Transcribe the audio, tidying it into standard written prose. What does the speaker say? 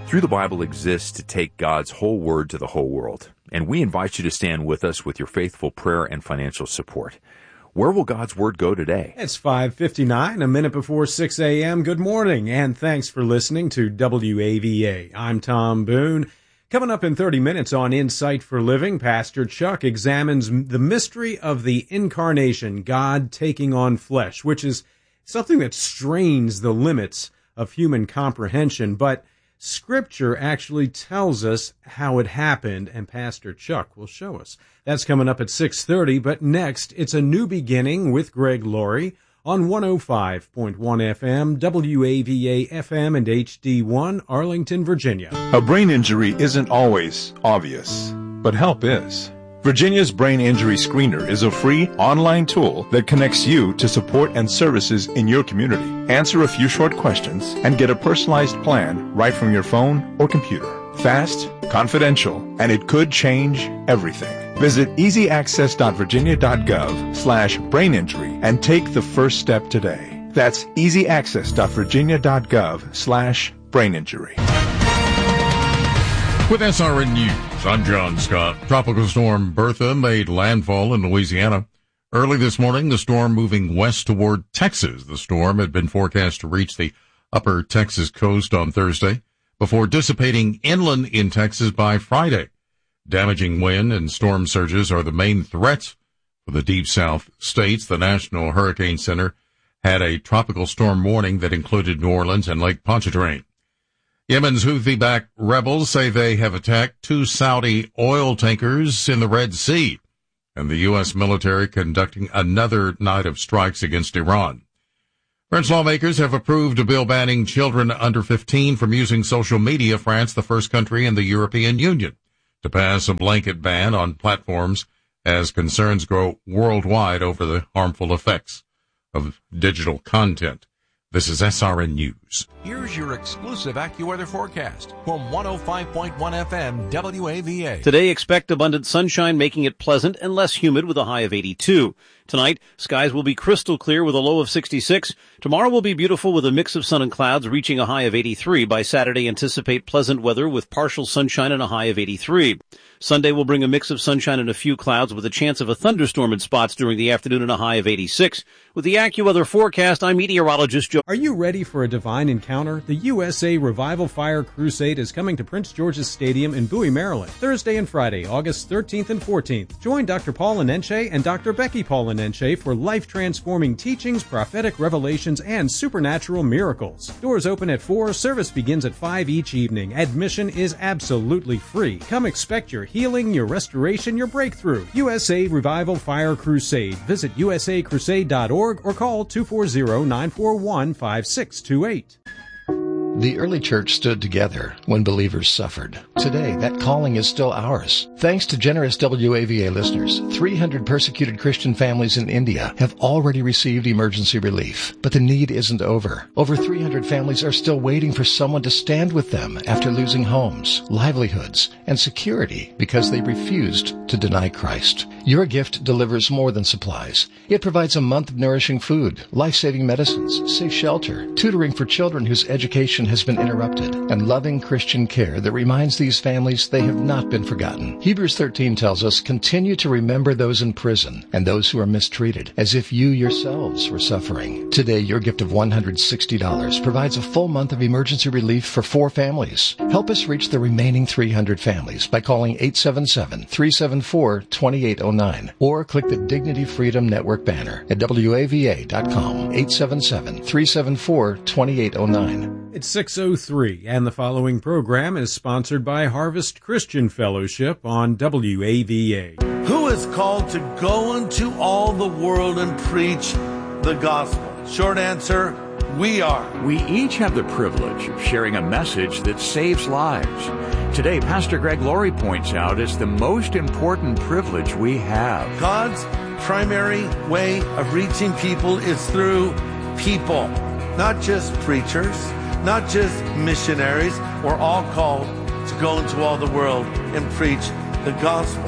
Through the Bible exists to take God's whole word to the whole world, and we invite you to stand with us with your faithful prayer and financial support. Where will God's word go today? It's 5:59, a minute before 6 a.m. Good morning, and thanks for listening to WAVA. I'm Tom Boone. Coming up in 30 minutes on Insight for Living, Pastor Chuck examines the mystery of the incarnation, God taking on flesh, which is something that strains the limits of human comprehension, but Scripture actually tells us how it happened, and Pastor Chuck will show us. That's coming up at 6:30, but next, it's A New Beginning with Greg Laurie on 105.1 FM, WAVA FM, and HD1, Arlington, Virginia. A brain injury isn't always obvious, but help is. Virginia's Brain Injury Screener is a free online tool that connects you to support and services in your community. Answer a few short questions and get a personalized plan right from your phone or computer. Fast, confidential, and it could change everything. Visit easyaccess.virginia.gov/braininjury and take the first step today. That's easyaccess.virginia.gov/braininjury. With SRN News, I'm John Scott. Tropical storm Bertha made landfall in Louisiana. Early this morning, the storm moving west toward Texas. The storm had been forecast to reach the upper Texas coast on Thursday before dissipating inland in Texas by Friday. Damaging wind and storm surges are the main threats for the Deep South states. The National Hurricane Center had a tropical storm warning that included New Orleans and Lake Pontchartrain. Yemen's Houthi-backed rebels say they have attacked 2 Saudi oil tankers in the Red Sea, and the U.S. military conducting another night of strikes against Iran. French lawmakers have approved a bill banning children under 15 from using social media. France, the first country in the European Union to pass a blanket ban on platforms as concerns grow worldwide over the harmful effects of digital content. This is SRN News. Here's your exclusive AccuWeather forecast from 105.1 FM WAVA. Today, expect abundant sunshine, making it pleasant and less humid with a high of 82. Tonight, skies will be crystal clear with a low of 66. Tomorrow will be beautiful with a mix of sun and clouds, reaching a high of 83. By Saturday, anticipate pleasant weather with partial sunshine and a high of 83. Sunday will bring a mix of sunshine and a few clouds with a chance of a thunderstorm in spots during the afternoon and a high of 86. With the AccuWeather forecast, I'm meteorologist Joe. Are you ready for a divine encounter? The USA Revival Fire Crusade is coming to Prince George's Stadium in Bowie, Maryland, Thursday and Friday, August 13th and 14th. Join Dr. Paul Anenche and Dr. Becky Paul Anenche for life-transforming teachings, prophetic revelations, and supernatural miracles. Doors open at 4, service begins at 5 each evening. Admission is absolutely free. Come expect your healing, your restoration, your breakthrough. USA Revival Fire Crusade. Visit usacrusade.org or call 240-941-5628. The early church stood together when believers suffered. Today, that calling is still ours. Thanks to generous WAVA listeners, 300 persecuted Christian families in India have already received emergency relief. But the need isn't over. Over 300 families are still waiting for someone to stand with them after losing homes, livelihoods, and security because they refused to deny Christ. Your gift delivers more than supplies. It provides a month of nourishing food, life-saving medicines, safe shelter, tutoring for children whose education has been interrupted, and loving Christian care that reminds these families they have not been forgotten. Hebrews 13 tells us, continue to remember those in prison and those who are mistreated, as if you yourselves were suffering. Today, your gift of $160 provides a full month of emergency relief for 4 families. Help us reach the remaining 300 families by calling 877-374-2809 or click the Dignity Freedom Network banner at WAVA.com, 877-374-2809. It's 6:03, and the following program is sponsored by Harvest Christian Fellowship on WAVA. Who is called to go into all the world and preach the gospel? Short answer, we are. We each have the privilege of sharing a message that saves lives. Today, Pastor Greg Laurie points out it's the most important privilege we have. God's primary way of reaching people is through people, not just preachers, not just missionaries. We're all called to go into all the world and preach the gospel.